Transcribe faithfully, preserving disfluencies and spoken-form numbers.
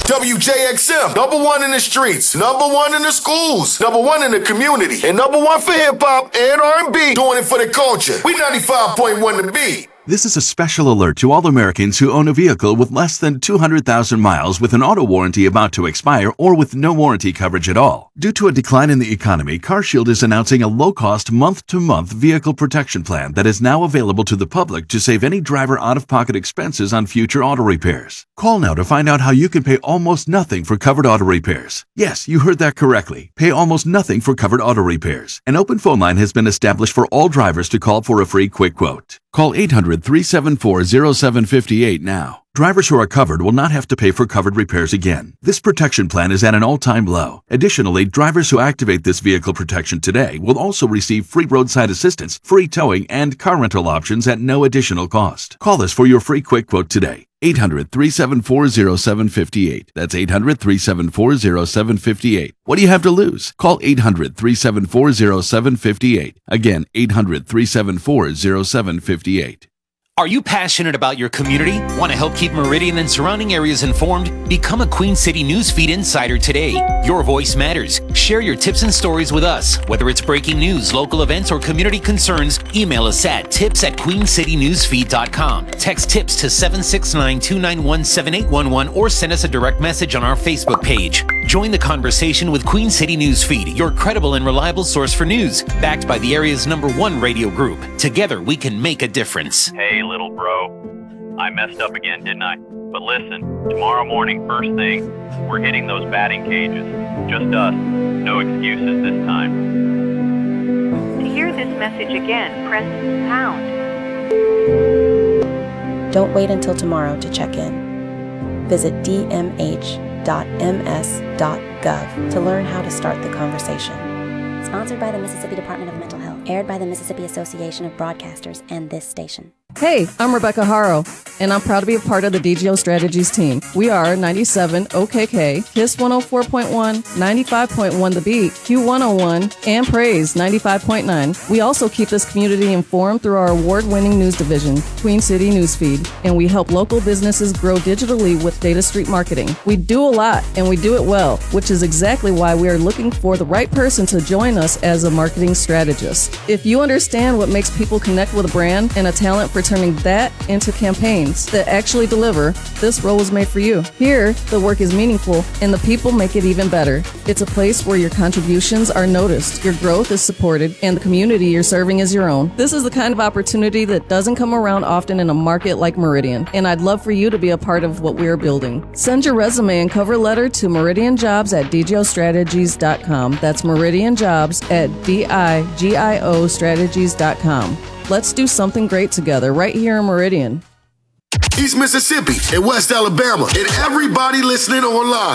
W J X M, number one in the streets, number one in the schools, number one in the community, and number one for hip-hop and R and B, doing it for the culture. We ninety-five point one The Beat. This is a special alert to all Americans who own a vehicle with less than two hundred thousand miles with an auto warranty about to expire or with no warranty coverage at all. Due to a decline in the economy, CarShield is announcing a low-cost month-to-month vehicle protection plan that is now available to the public to save any driver out-of-pocket expenses on future auto repairs. Call now to find out how you can pay almost nothing for covered auto repairs. Yes, you heard that correctly. Pay almost nothing for covered auto repairs. An open phone line has been established for all drivers to call for a free quick quote. Call eight hundred, three seven four, zero seven five eight now. Drivers who are covered will not have to pay for covered repairs again. This protection plan is at an all-time low. Additionally, drivers who activate this vehicle protection today will also receive free roadside assistance, free towing, and car rental options at no additional cost. Call us for your free quick quote today. eight hundred, three seven four, zero seven five eight. That's eight hundred, three seven four, zero seven five eight. What do you have to lose? Call eight hundred, three seven four, zero seven five eight. Again, eight hundred, three seven four, zero seven five eight. Are you passionate about your community? Want to help keep Meridian and surrounding areas informed? Become a Queen City Newsfeed insider today. Your voice matters. Share your tips and stories with us. Whether it's breaking news, local events, or community concerns, email us at tips at queen city newsfeed dot com. Text tips to seven six nine, two nine one, seven eight one one or send us a direct message on our Facebook page. Join the conversation with Queen City Newsfeed, your credible and reliable source for news, backed by the area's number one radio group. Together, we can make a difference. Hey, little bro. I messed up again, didn't I? But listen, tomorrow morning, first thing, we're hitting those batting cages. Just us. No excuses this time. To hear this message again, press pound. Don't wait until tomorrow to check in. Visit d m h dot m s dot gov to learn how to start the conversation. Sponsored by the Mississippi Department of Mental Health. Aired by the Mississippi Association of Broadcasters and this station. Hey, I'm Rebecca Haro, and I'm proud to be a part of the D G O Strategies team. We are ninety-seven O K K, KISS one oh four point one, ninety-five point one The Beat, Q one oh one, and Praise ninety-five point nine. We also keep this community informed through our award-winning news division, Queen City Newsfeed, and we help local businesses grow digitally with Data Street Marketing. We do a lot, and we do it well, which is exactly why we are looking for the right person to join us as a marketing strategist. If you understand what makes people connect with a brand and a talent for turning that into campaigns that actually deliver, this role was made for you. Here, the work is meaningful and the people make it even better. It's a place where your contributions are noticed, your growth is supported, and the community you're serving is your own. This is the kind of opportunity that doesn't come around often in a market like Meridian, and I'd love for you to be a part of what we are building. Send your resume and cover letter to Meridian Jobs at d g o strategies dot com. That's Meridian Jobs at d i g i o strategies dot com. Let's do something great together right here in Meridian. East Mississippi and West Alabama and everybody listening online.